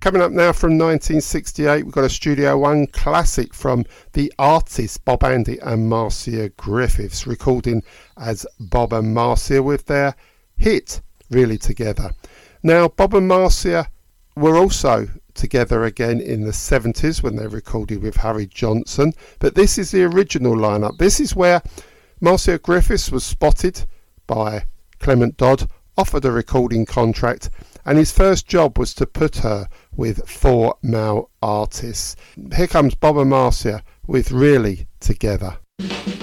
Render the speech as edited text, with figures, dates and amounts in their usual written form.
Coming up now from 1968, we've got a Studio One classic from the artists Bob Andy and Marcia Griffiths, recording as Bob and Marcia with their hit Really Together. Now, Bob and Marcia were also together again in the 70s when they recorded with Harry Johnson, but this is the original lineup. This is where Marcia Griffiths was spotted by Clement Dodd, offered a recording contract, and his first job was to put her with 4 male artists. Here comes Bob and Marcia with Really Together.